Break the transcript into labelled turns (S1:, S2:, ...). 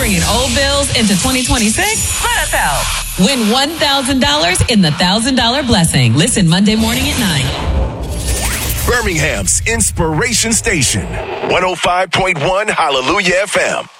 S1: bringing old bills into 2026? Let us help. Win $1,000 in the $1,000 Blessing. Listen Monday morning at 9.
S2: Birmingham's Inspiration Station, 105.1 Hallelujah FM.